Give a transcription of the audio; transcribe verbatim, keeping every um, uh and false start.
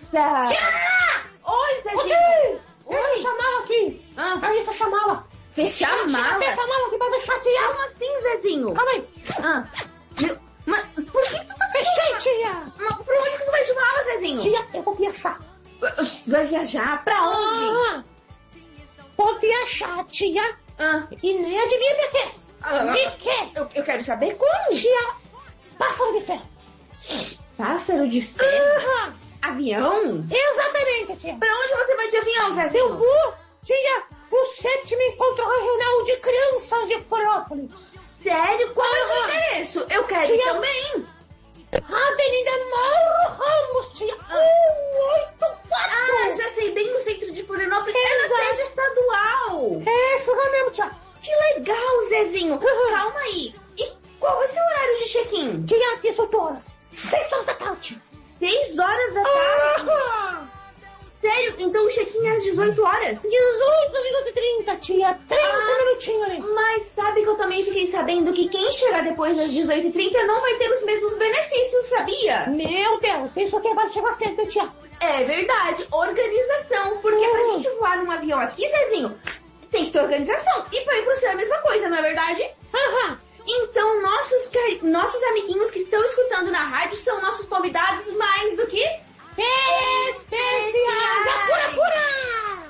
Nossa! Tia! Oi, Zezinho! Oi! Oi! Fecha a mala aqui! Ah. Aí, fecha a mala! Fechar a mala? Aperta a mala aqui pra deixar, tia! Como assim, Zezinho? Calma aí! Ah, meu, mas por que tu tá Fechei, tia! Mas pra onde que tu vai de mala, Zezinho? Tia, eu vou viajar! Tu vai viajar? Pra onde? Ah, vou viajar, tia! Ah, E nem adivinha pra quê? ah, De quê? eu, eu quero saber como. Tia, pássaro de ferro! Pássaro de ferro? Aham. Avião? Exatamente, tia! Pra onde você vai de avião, Eu Zezinho? vou, tia, o sétimo encontro regional de crianças de Florianópolis! Sério? Qual é o seu Aham. endereço? Eu quero ir Tia. também. Avenida Mauro Ramos, tia, um oito Ah, quatro! já sei, bem no centro de Florianópolis. É na Exato. sede estadual. É isso lá mesmo, tia! Que legal, Zezinho. Uhum. Calma aí. E qual vai ser o horário de check-in? Tia, dezoito horas, seis horas da tarde! Seis horas da tarde? Aham. Sério? Então o check-in é às dezoito horas? dezoito minutos e trinta, tia, trinta Ah. minutinhos ali! Mas sabe que eu também fiquei sabendo que quem chegar depois das dezoito e trinta não vai ter os mesmos benefícios, sabia? Meu Deus, isso aqui vai chegar sempre, tia! É verdade, organização. Porque pra Uhum. gente voar num avião aqui, Zezinho, tem que ter organização. E pra ir pro céu é a mesma coisa, não é verdade? Aham! Então, nossos, cari- nossos amiguinhos que estão escutando na rádio são nossos convidados mais do que Especiais! Apura, apura!